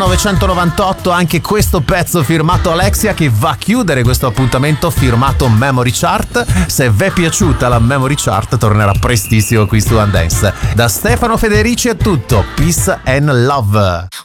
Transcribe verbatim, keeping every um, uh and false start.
millenovecentonovantotto anche questo pezzo firmato Alexia, che va a chiudere questo appuntamento firmato Memory Chart. Se vi è piaciuta la Memory Chart tornerà prestissimo qui su One Dance. Da Stefano Federici è tutto, peace and love.